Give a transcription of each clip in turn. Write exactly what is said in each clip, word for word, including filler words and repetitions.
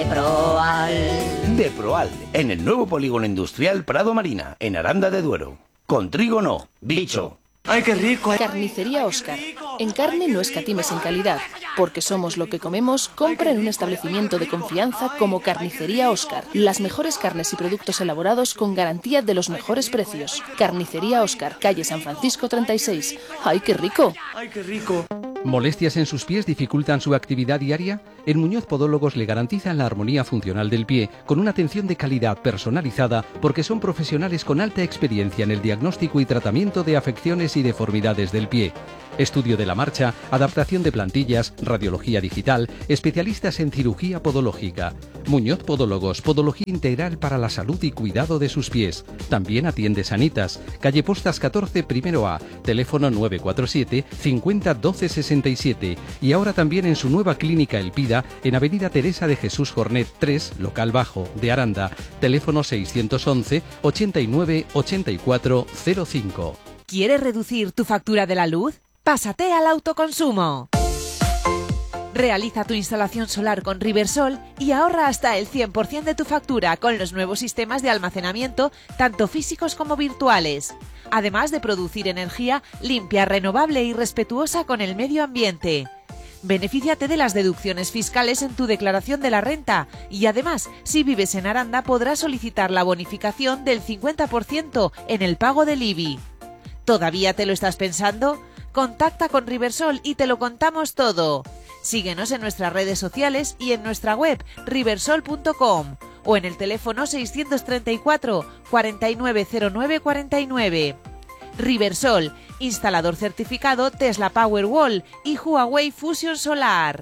Proal. De Proal, en el nuevo polígono industrial Prado Marina, en Aranda de Duero. Con trigo no, bicho. ¡Ay, qué rico! Carnicería Óscar. En carne no escatimes en calidad, porque somos lo que comemos. Compra en un establecimiento de confianza como Carnicería Óscar. Las mejores carnes y productos elaborados con garantía de los mejores precios. Carnicería Óscar, calle San Francisco treinta y seis. ¡Ay, qué rico! ¡Ay, qué rico! ¿Molestias en sus pies dificultan su actividad diaria? En Muñoz Podólogos le garantizan la armonía funcional del pie con una atención de calidad personalizada porque son profesionales con alta experiencia en el diagnóstico y tratamiento de afecciones y deformidades del pie. Estudio de la marcha, adaptación de plantillas, radiología digital, especialistas en cirugía podológica. Muñoz Podólogos, podología integral para la salud y cuidado de sus pies. También atiende Sanitas, calle Postas catorce, primero A, teléfono nueve cuatro siete, cincuenta, doce sesenta y siete. Y ahora también en su nueva clínica Elpida, en avenida Teresa de Jesús Jornet tres, local bajo, de Aranda, teléfono seiscientos once, ochenta y nueve, ochenta y cuatro, cero cinco. ¿Quieres reducir tu factura de la luz? Pásate al autoconsumo. Realiza tu instalación solar con Riversol y ahorra hasta el cien por ciento de tu factura con los nuevos sistemas de almacenamiento, tanto físicos como virtuales. Además de producir energía limpia, renovable y respetuosa con el medio ambiente. Benefíciate de las deducciones fiscales en tu declaración de la renta y además, si vives en Aranda, podrás solicitar la bonificación del cincuenta por ciento en el pago del I B I. ¿Todavía te lo estás pensando? Contacta con Riversol y te lo contamos todo. Síguenos en nuestras redes sociales y en nuestra web riversol punto com o en el teléfono seiscientos treinta y cuatro, cuarenta y nueve cero nueve cuarenta y nueve. Riversol, instalador certificado Tesla Powerwall y Huawei Fusion Solar.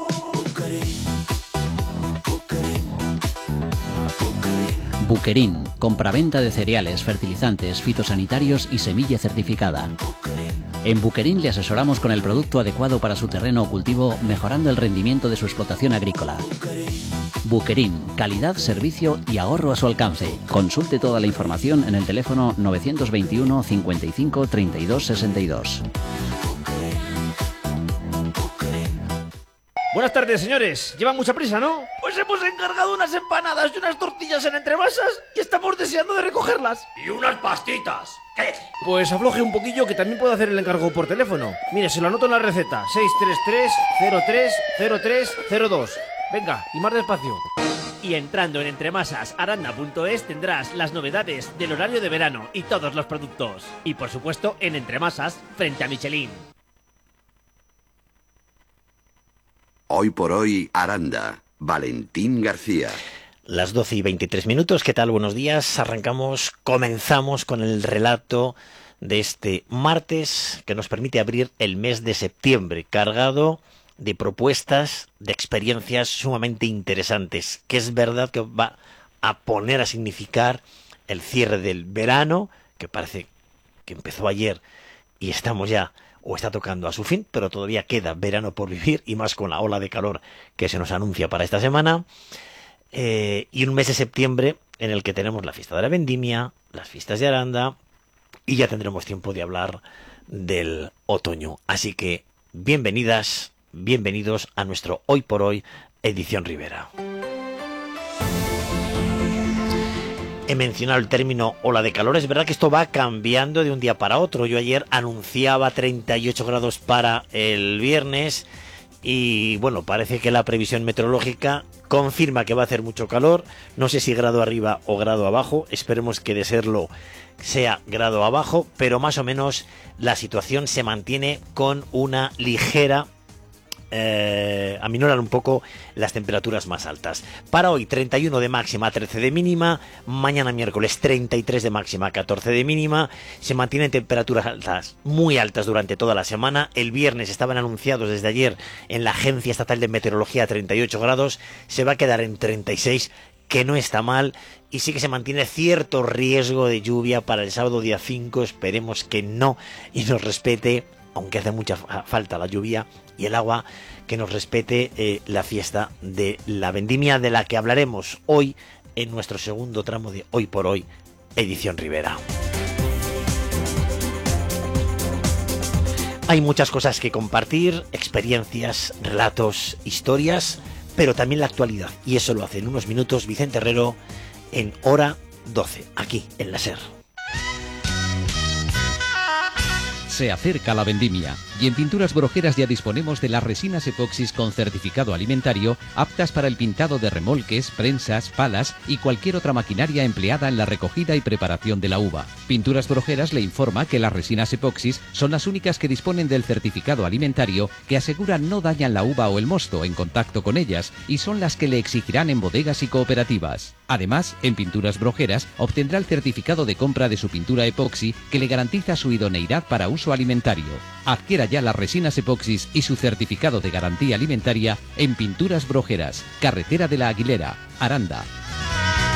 Buquerín, compraventa de cereales, fertilizantes, fitosanitarios y semilla certificada. En Buquerín le asesoramos con el producto adecuado para su terreno o cultivo, mejorando el rendimiento de su explotación agrícola. Buquerín, calidad, servicio y ahorro a su alcance. Consulte toda la información en el teléfono novecientos veintiuno, cincuenta y cinco, treinta y dos, sesenta y dos. Buenas tardes, señores. Llevan mucha prisa, ¿no? Pues hemos encargado unas empanadas y unas tortillas en entremasas y estamos deseando de recogerlas. Y unas pastitas. ¿Qué? Pues afloje un poquillo que también puedo hacer el encargo por teléfono. Mire, se lo anoto en la receta. seis tres tres, cero tres, cero tres, cero dos. Venga, y más despacio. Y entrando en entremasas aranda punto es tendrás las novedades del horario de verano y todos los productos. Y por supuesto en Entremasas, frente a Michelin. Hoy por hoy, Aranda. Valentín García. Las doce y veintitrés minutos, ¿qué tal? Buenos días. Arrancamos, comenzamos con el relato de este martes que nos permite abrir el mes de septiembre, cargado de propuestas, de experiencias sumamente interesantes, que es verdad que va a poner a significar el cierre del verano, que parece que empezó ayer y estamos ya, o está tocando a su fin, pero todavía queda verano por vivir, y más con la ola de calor que se nos anuncia para esta semana. Eh, y un mes de septiembre en el que tenemos la fiesta de la vendimia, las fiestas de Aranda, y ya tendremos tiempo de hablar del otoño. Así que bienvenidas, bienvenidos a nuestro Hoy por Hoy, edición Rivera. He mencionado el término ola de calor. Es verdad que esto va cambiando de un día para otro. Yo ayer anunciaba treinta y ocho grados para el viernes y bueno, parece que la previsión meteorológica confirma que va a hacer mucho calor. No sé si grado arriba o grado abajo. Esperemos que de serlo sea grado abajo, pero más o menos la situación se mantiene con una ligera Eh, aminoran un poco las temperaturas más altas. Para hoy treinta y uno de máxima, trece de mínima. Mañana miércoles treinta y tres de máxima, catorce de mínima. Se mantienen temperaturas altas, muy altas durante toda la semana. El viernes estaban anunciados desde ayer en la Agencia Estatal de Meteorología treinta y ocho grados. Se va a quedar en treinta y seis, que no está mal. Y sí que se mantiene cierto riesgo de lluvia para el sábado día cinco. Esperemos que no y nos respete, aunque hace mucha falta la lluvia y el agua, que nos respete eh, la fiesta de la vendimia, de la que hablaremos hoy en nuestro segundo tramo de Hoy por Hoy, edición Rivera. Hay muchas cosas que compartir, experiencias, relatos, historias, pero también la actualidad. Y eso lo hace en unos minutos Vicente Herrero en Hora doce, aquí en la SER. Se acerca la vendimia y en Pinturas Brojeras ya disponemos de las resinas epoxis con certificado alimentario aptas para el pintado de remolques, prensas, palas y cualquier otra maquinaria empleada en la recogida y preparación de la uva. Pinturas Brojeras le informa que las resinas epoxis son las únicas que disponen del certificado alimentario que aseguran no dañan la uva o el mosto en contacto con ellas y son las que le exigirán en bodegas y cooperativas. Además, en Pinturas Brojeras obtendrá el certificado de compra de su pintura epoxi que le garantiza su idoneidad para uso alimentario. Adquiera ya las resinas epoxis y su certificado de garantía alimentaria en Pinturas Brojeras, Carretera de la Aguilera, Aranda.